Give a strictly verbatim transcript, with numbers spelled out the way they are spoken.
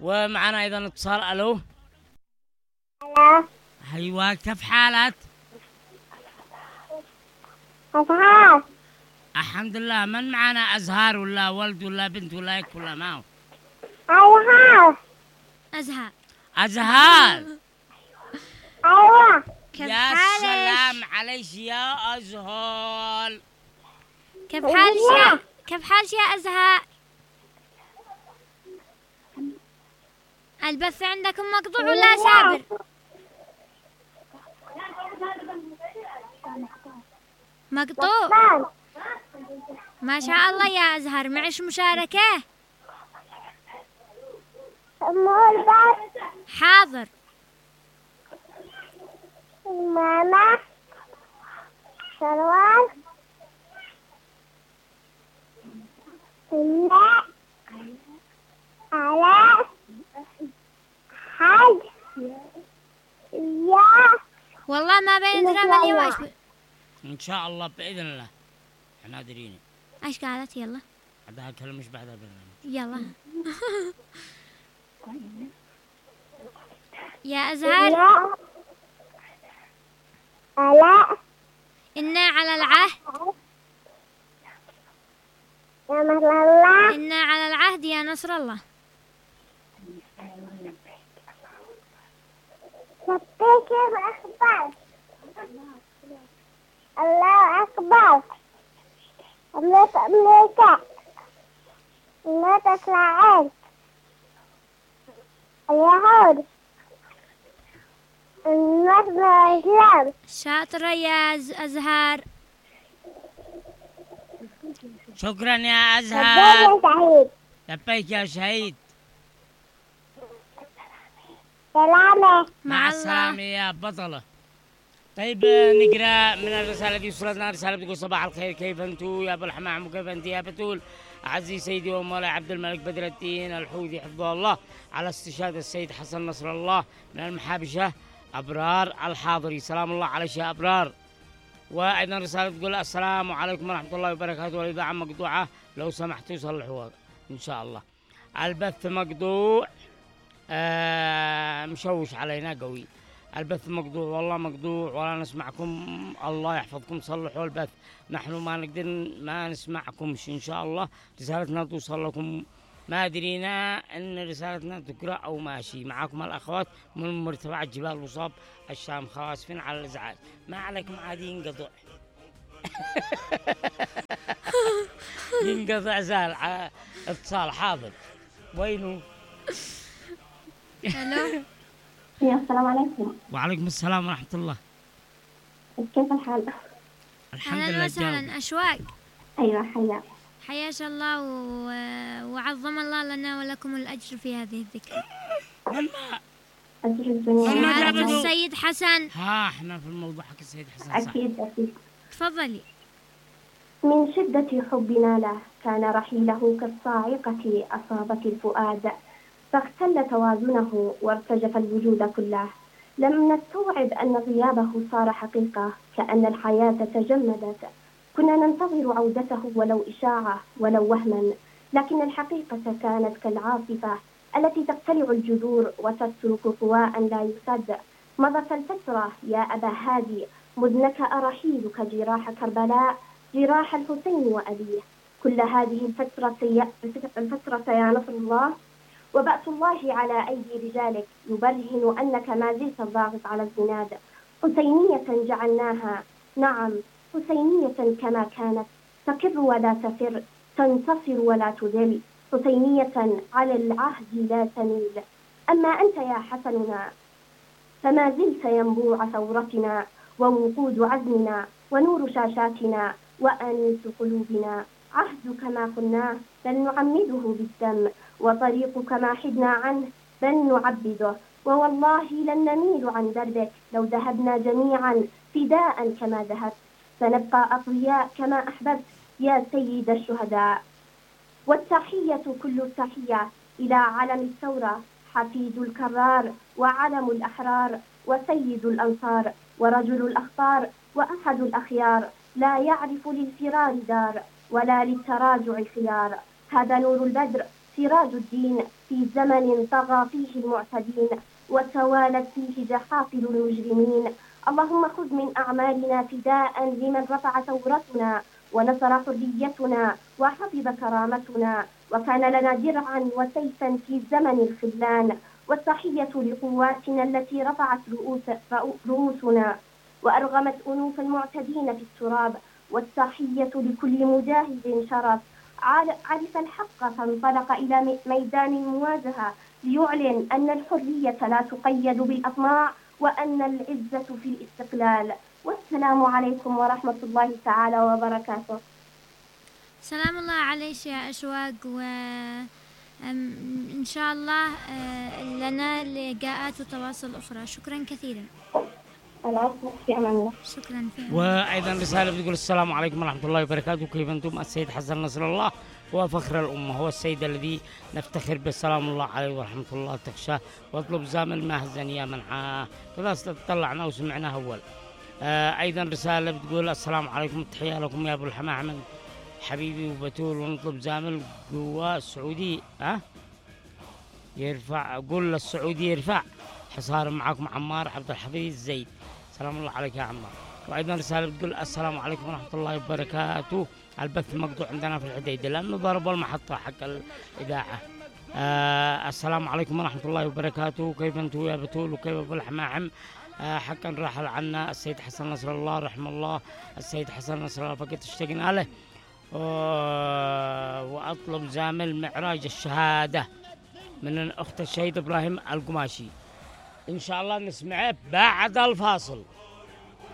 ومعنا أيضا اتصال. ألو. ألو. أيوة، كيف حالك؟ أزهار. الحمد لله. من معنا؟ أزهار ولا ولد ولا بنت ولا هيك ولا ما هو؟ أزهار. أزهار. أزهار. أيوة. كيف يا حالك؟ سلام عليك يا أزهار. كيف حالك يا كيف حالك يا أزهار؟ البث عندكم مقطوع ولا سابر؟ مقطوع. ما شاء الله يا أزهر. معش مشاركة؟ حاضر. ماما شروال لا على حاج يا والله ما بين درامني وايش ب... إن شاء الله بإذن الله. إحنا دريني. ايش قالت؟ يلا عندها كلام مش بعد البرنامج. يلا. يا أزهر. لا. إنا على العهد. يا نصر الله. إنا على العهد يا نصر الله. لبيك أخبار. الله أكبر. أملك أمريكا. أملك إسرائيل. اليهود. النصر الإسلام. شاطرة يا أزهار. شكرا يا أزهار. لبيك سعيد. لبيك يا شهيد. سلامة. مع السلامة يا بطلة. طيب نقرأ من الرسالة دي وصلتنا رسالة بتقول صباح الخير، كيف أنتو يا أبو الحمام وكيف أنت يا بتول؟ أعزي سيدي ومولاي عبد الملك بدر الدين الحوثي حفظه الله على استشهاد السيد حسن نصر الله من المحابشة أبرار الحاضري. سلام الله عليك يا أبرار. وأيضا رسالة تقول السلام عليكم ورحمة الله وبركاته، والإذاعة مقطوعة لو سمحتوا صلحوها إن شاء الله. البث مقطوع. آه مشوش علينا قوي. البث مقطوع والله مقطوع ولا نسمعكم. الله يحفظكم. صلحوا البث. نحن ما نقدر ما نسمعكمش إن شاء الله. رسالتنا توصل لكم. ما درينا أن رسالتنا تقرأ أو ماشي. معكم الأخوات من مرتفع جبال وصاب الشام خواسفين على الإزعاج. ما عليكم عادي ينقطع. ينقطع زال اتصال. حاضر. وينه؟ الو. السلام عليكم. وعليكم السلام ورحمة الله. كيف الحال؟ الحمد لله. أهلا وسهلا. أشواق. أيوة حياك. حياك الله و... وعظم الله لنا ولكم الأجر في هذه الذكرى. من ما أجر الدنيا. شهادة السيد حسن. ها احنا في الموضوع حق السيد حسن. أكيد أكيد. تفضلي. من شدة حبنا له كان رحيله كالصاعقة أصابت الفؤاد، فاختل توازنه وارتجف الوجود كله. لم نستوعب أن غيابه صار حقيقة، كأن الحياة تجمدت. كنا ننتظر عودته ولو إشاعة ولو وهما، لكن الحقيقة كانت كالعاصفة التي تقتلع الجذور وتترك قواء لا يسد. مضت الفترة يا أبا هادي مذ نكأ رحيلك جراح كربلاء، جراح الحسين وأبيه. كل هذه الفترة يا, الفترة يا نصر الله، وبأس الله على أيدي رجالك يبرهن أنك ما زلت الضاغط على الزناد. حسينية جعلناها، نعم حسينية كما كانت، تقر ولا تفر، تنتصر ولا تذل. حسينية على العهد لا تميل. أما أنت يا حسننا فما زلت ينبوع ثورتنا ووقود عزمنا ونور شاشاتنا وأنيس قلوبنا. عهدك ما قلناه بل نعمده بالدم، وطريقك ما حدنا عنه بل نعبده. ووالله لن نميل عن دربك لو ذهبنا جميعا فداء كما ذهبت. سنبقى أقوياء كما أحببت يا سيد الشهداء. والتحية كل التحية إلى علم الثورة، حفيد الكرار وعلم الأحرار وسيد الأنصار ورجل الأخطار وأحد الأخيار. لا يعرف للفرار دار ولا للتراجع خيار. هذا نور البدر سراج الدين في زمن طغى فيه المعتدين وتوالت فيه جحافل المجرمين. اللهم خذ من أعمالنا فداء لمن رفع ثورتنا ونصر حريتنا وحفظ كرامتنا وكان لنا درعا وسيفا في زمن الخذلان، والتحية لقواتنا التي رفعت رؤوس رؤوسنا وأرغمت أنوف المعتدين في التراب، والتحية لكل مجاهد شرف عرف الحق فانطلق إلى ميدان المواجهة ليعلن أن الحرية لا تقيد بالأطماع وأن العزة في الاستقلال. والسلام عليكم ورحمة الله تعالى وبركاته. سلام الله عليك يا أشواق، وإن شاء الله لنا لقاءات وتواصل أخرى. شكرا كثيرا. العفو، في أمان الله. شكرا. في أمان. وأيضا رسالة بتقول السلام عليكم ورحمة الله وبركاته، كيف أنتم؟ السيد حسن نصر الله هو فخر الأمة، هو السيد الذي نفتخر به، سلام الله عليه ورحمة الله تخشاه، واطلب زامل ما هزن يا منعاه. فبس طلعنا وسمعنا أول. آه أيضا رسالة بتقول السلام عليكم، تحية لكم يا أبو الحمام أحمد حبيبي وبتول، ونطلب زامل قوة سعودي ها أه؟ يرفع، قول للسعودي يرفع حصار. معكم عمار عبد الحفيظ زيد، سلام الله عليك يا عمار. وأيضا رسالة بتقول السلام عليكم ورحمة الله وبركاته، البث مقطوع عندنا في الحديدة لأنه ضربوا المحطة حق الإذاعة. آه السلام عليكم ورحمة الله وبركاته، كيف أنتم يا بتول وكيف أبو الحمام؟ آه حقا رحل عنا السيد حسن نصر الله رحمه الله، السيد حسن نصر الله فقد اشتقنا له. وأطلب زامل معراج الشهادة من الأخت الشهيد إبراهيم القماشي. إن شاء الله نسمعه بعد الفاصل.